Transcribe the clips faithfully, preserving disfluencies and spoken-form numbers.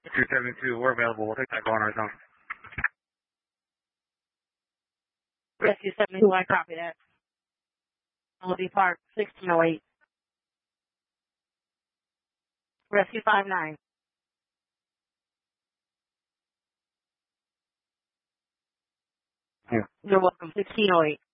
two seventy-two, we're available. We'll take that call on our zone. Rescue seventy-two, I copy that. Melody Park, sixteen oh eight. Rescue five nine. Yeah. You're welcome, sixteen oh eight.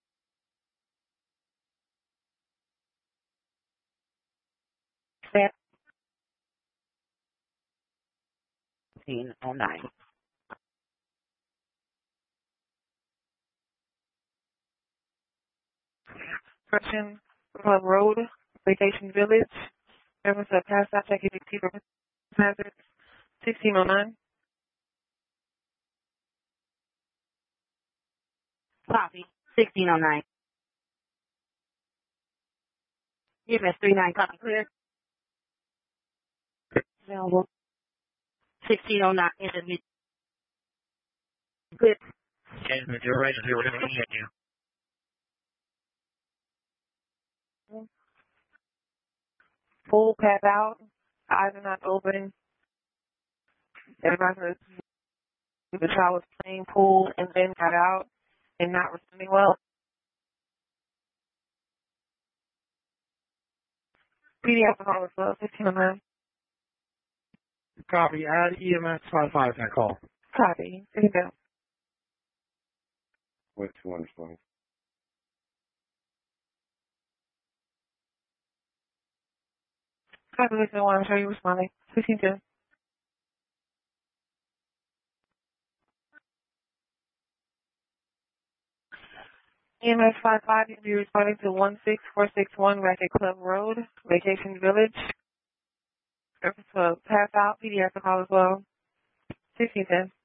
seventeen oh nine. Correction Club Road, Vacation Village. Reference of pass out check E hazard sixteen oh nine. Copy, sixteen oh nine. E M S three nine, copy clear. Available. sixteen oh nine, intermediate. Clear. Okay, you're right here. We're going to get you. Pool pass out. Eyes are not open. Everybody heard the child was playing pool and then got out and not responding well. P D alcohol as well, fifteen oh nine. Copy. Add E M S five five that call. Copy. There you go. Wait, two understand. Copy, listen, one. I'm sure you're responding. fifteen two. E M S five five, you'll be responding to one six four six one Racket Club Road, Vacation Village. Reference to pass out, P D alcohol as well. sixteen ten.